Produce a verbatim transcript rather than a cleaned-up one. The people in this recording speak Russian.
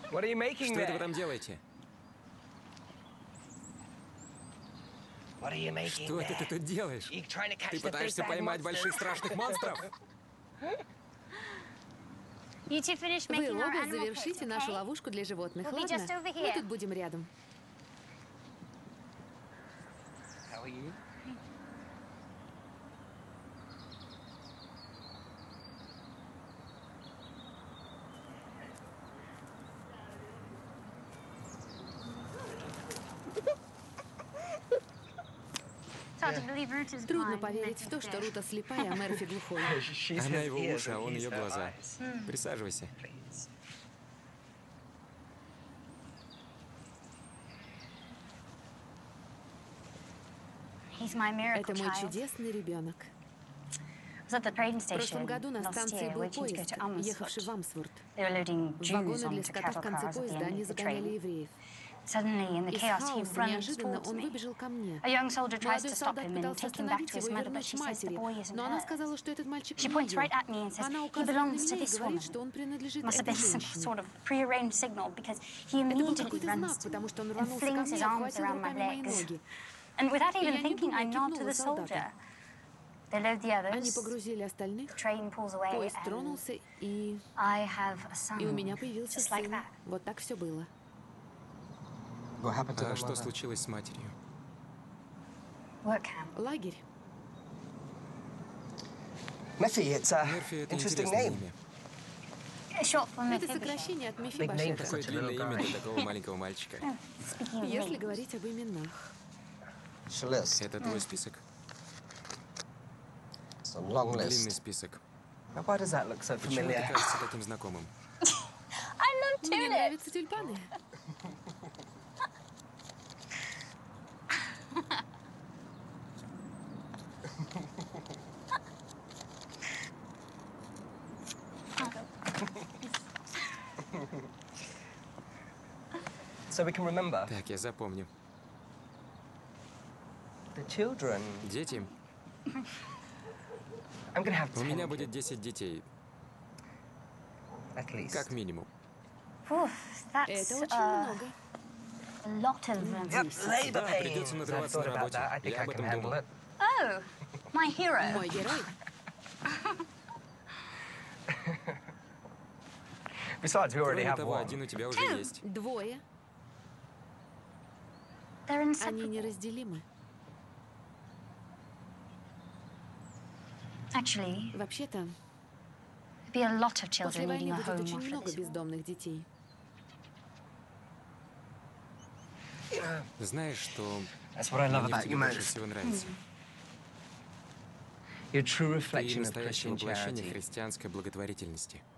What are you making Что это вы there? там делаете? What are you making Что это ты there? тут делаешь? You trying to catch Ты the big пытаешься bad поймать monsters? больших страшных монстров? You two finish Вы making our оба animal pits, завершите нашу okay? ловушку для животных, We'll be ладно? just over Мы here. тут будем рядом. How are you? Трудно поверить в то, что Рута слепая, а Мерфи глухой. She's Она his его ears уши, а and он he's ее her глаза. eyes. Присаживайся. Please. Это мой чудесный ребенок. В прошлом году на станции был поезд, ехавший в Амсворт. В вагоны для скота в конце поезда они загоняли евреев. Из хаоса неожиданно он выбежал ко мне. Молодой солдат пытался остановить его и вернуть матери, но она сказала, что этот мальчик не ее. Она указывает на меня и говорит, что он принадлежит этой женщине. Это был какой-то знак, потому что он рванулся ко мне и обхватил руками мои ноги. И я, не думая, кивнула солдату. Они погрузили остальных, поезд тронулся, и... И у меня появился сын. Вот так все было. А что случилось с матерью? Лагерь. Mephi, it's a Мерфи — это interesting интересное name. имя. Это сокращение от Big name for Мефибошета. Какое such a длинное little имя guy. для такого маленького мальчика. Если говорить об именах. It's a list. Это твой список? It's a long Длинный list. список. Now, why does that look so Почему familiar? это кажется таким знакомым? Мне нравятся тюльпаны. So we can remember Так, я запомню. the children. Дети. I'm gonna have У меня ten будет kids, десять детей, at least. как минимум. Это очень много. Yep, labour Да, pains. придется I've надрываться thought на about работе. that. I think Я I об can этом handle думал. it. My hero. Мой герой. Besides, we already Кроме have того, one. один у тебя уже есть. Двое. Они неразделимы. Вообще-то, после войны будет очень много бездомных детей. Знаешь, что That's what I love мне в about тебе you, больше Max. всего нравится? You're a true Ты reflection of настоящее Christian воплощение charity. христианской благотворительности.